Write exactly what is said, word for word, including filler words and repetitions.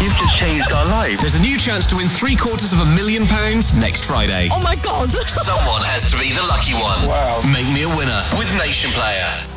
You've just changed our lives. There's a new chance to win three quarters of a million pounds next Friday. Oh my God. Someone has to be the lucky one. Wow. Make me a winner with Nation Player.